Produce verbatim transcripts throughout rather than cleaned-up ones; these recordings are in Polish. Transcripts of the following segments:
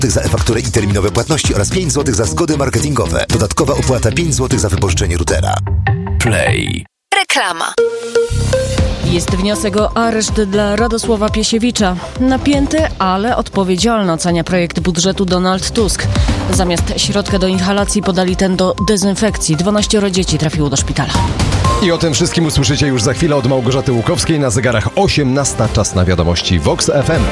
za e-fakturę i terminowe płatności oraz pięć złotych za zgody marketingowe. Dodatkowa opłata pięć złotych za wypożyczenie routera. Play. Reklama. Jest wniosek o areszt dla Radosława Piesiewicza. Napięty, ale odpowiedzialny ocenia projekt budżetu Donald Tusk. Zamiast środka do inhalacji podali ten do dezynfekcji. dwanaścioro dzieci trafiło do szpitala. I o tym wszystkim usłyszycie już za chwilę od Małgorzaty Łukowskiej. Na zegarach osiemnasta, czas na wiadomości Vox F M.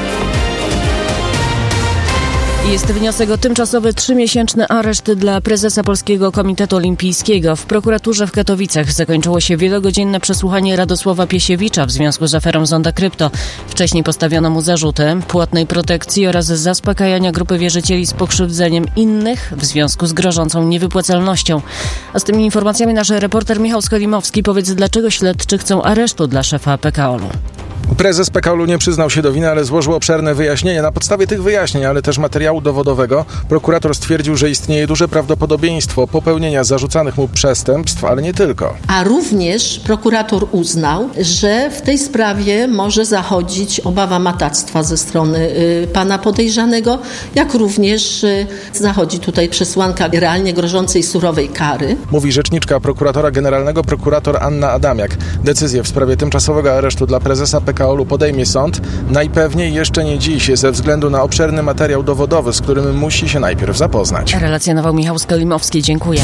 Jest wniosek o tymczasowy trzymiesięczny areszt dla prezesa Polskiego Komitetu Olimpijskiego. W prokuraturze w Katowicach zakończyło się wielogodzinne przesłuchanie Radosława Piesiewicza w związku z aferą Zonda Krypto. Wcześniej postawiono mu zarzuty płatnej protekcji oraz zaspokajania grupy wierzycieli z pokrzywdzeniem innych w związku z grożącą niewypłacalnością. A z tymi informacjami nasz reporter Michał Skolimowski. Powiedz, dlaczego śledczy chcą aresztu dla szefa P K O L u? Prezes P K O L u nie przyznał się do winy, ale złożył obszerne wyjaśnienie. Na podstawie tych wyjaśnień, ale też materiału dowodowego, prokurator stwierdził, że istnieje duże prawdopodobieństwo popełnienia zarzucanych mu przestępstw, ale nie tylko. A również prokurator uznał, że w tej sprawie może zachodzić obawa matactwa ze strony y, pana podejrzanego, jak również y, zachodzi tutaj przesłanka realnie grożącej surowej kary. Mówi rzeczniczka prokuratora generalnego, prokurator Anna Adamiak. Decyzję w sprawie tymczasowego aresztu dla prezesa P K O L u podejmie sąd, najpewniej jeszcze nie dziś, ze względu na obszerny materiał dowodowy, z którym musi się najpierw zapoznać. Relacjonował Michał Skolimowski. Dziękuję.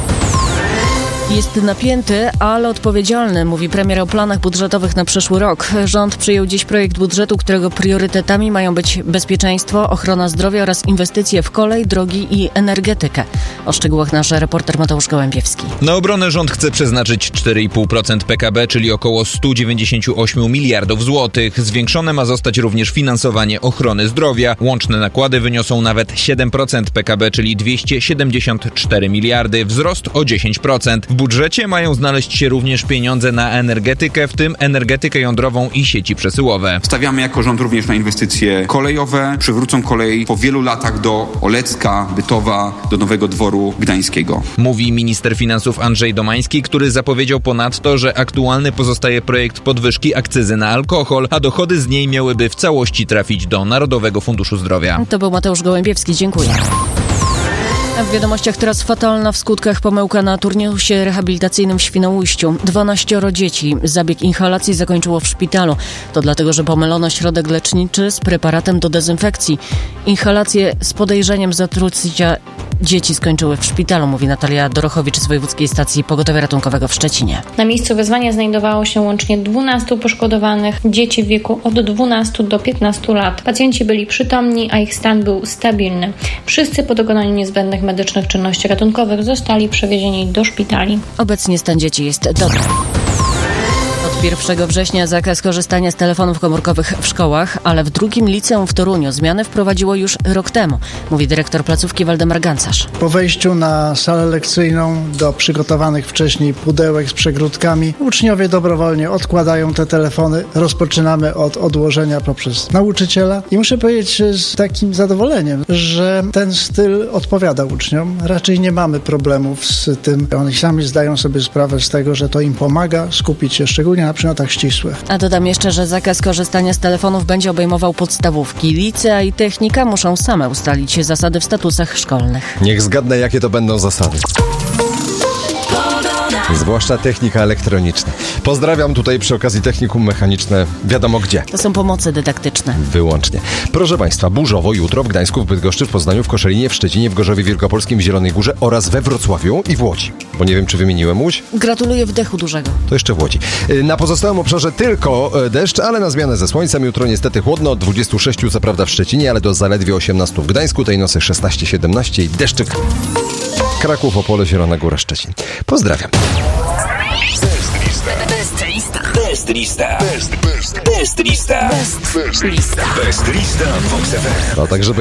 Jest napięty, ale odpowiedzialny, mówi premier o planach budżetowych na przyszły rok. Rząd przyjął dziś projekt budżetu, którego priorytetami mają być bezpieczeństwo, ochrona zdrowia oraz inwestycje w kolej, drogi i energetykę. O szczegółach nasz reporter Mateusz Gołębiewski. Na obronę rząd chce przeznaczyć cztery i pół procent P K B, czyli około sto dziewięćdziesiąt osiem miliardów złotych. Zwiększone ma zostać również finansowanie ochrony zdrowia. Łączne nakłady wyniosą nawet siedem procent P K B, czyli dwieście siedemdziesiąt cztery miliardy, wzrost o dziesięć procent. W budżecie mają znaleźć się również pieniądze na energetykę, w tym energetykę jądrową i sieci przesyłowe. Stawiamy jako rząd również na inwestycje kolejowe. Przywrócą kolej po wielu latach do Olecka, Bytowa, do Nowego Dworu Gdańskiego. Mówi minister finansów Andrzej Domański, który zapowiedział ponadto, że aktualny pozostaje projekt podwyżki akcyzy na alkohol, a dochody z niej miałyby w całości trafić do Narodowego Funduszu Zdrowia. To był Mateusz Gołębiewski. Dziękuję. A w wiadomościach teraz fatalna w skutkach pomyłka na turnusie rehabilitacyjnym w Świnoujściu. dwanaścioro dzieci zabieg inhalacji zakończyło w szpitalu. To dlatego, że pomylono środek leczniczy z preparatem do dezynfekcji. Inhalacje z podejrzeniem zatrucia dzieci skończyły w szpitalu, mówi Natalia Dorochowicz z Wojewódzkiej Stacji Pogotowia Ratunkowego w Szczecinie. Na miejscu wezwania znajdowało się łącznie dwunastu poszkodowanych, dzieci w wieku od dwunastu do piętnastu lat. Pacjenci byli przytomni, a ich stan był stabilny. Wszyscy po dokonaniu niezbędnych medycznych czynności ratunkowych zostali przewiezieni do szpitali. Obecnie stan dzieci jest dobry. Od pierwszego września zakaz korzystania z telefonów komórkowych w szkołach, ale w drugim liceum w Toruniu zmiany wprowadziło już rok temu, mówi dyrektor placówki Waldemar Gancarz. Po wejściu na salę lekcyjną do przygotowanych wcześniej pudełek z przegródkami uczniowie dobrowolnie odkładają te telefony. Rozpoczynamy od odłożenia poprzez nauczyciela i muszę powiedzieć z takim zadowoleniem, że ten styl odpowiada uczniom. Raczej nie mamy problemów z tym. Oni sami zdają sobie sprawę z tego, że to im pomaga skupić się szczególnie na przedmiotach ścisłych. A dodam jeszcze, że zakaz korzystania z telefonów będzie obejmował podstawówki. Licea i technika muszą same ustalić zasady w statusach szkolnych. Niech zgadnę, jakie to będą zasady. Zwłaszcza technika elektroniczna. Pozdrawiam tutaj przy okazji technikum mechaniczne, wiadomo gdzie. To są pomocy dydaktyczne. Wyłącznie. Proszę Państwa, burzowo jutro w Gdańsku, w Bydgoszczy, w Poznaniu, w Koszalinie, w Szczecinie, w Gorzowie Wielkopolskim, w Zielonej Górze oraz we Wrocławiu i w Łodzi. Bo nie wiem, czy wymieniłem Łódź? Gratuluję wdechu dużego. To jeszcze w Łodzi. Na pozostałym obszarze tylko deszcz, ale na zmianę ze słońcem. Jutro niestety chłodno, od dwudziestu sześciu co prawda w Szczecinie, ale do zaledwie osiemnastu w Gdańsku, tej nocy szesnaście siedemnaście i deszczyk. Kraków, Opole, Zielona Góra, Szczecin. Pozdrawiam. Best lista. Best lista. Best, best, best lista. Best, best lista. Best lista. No tak, żeby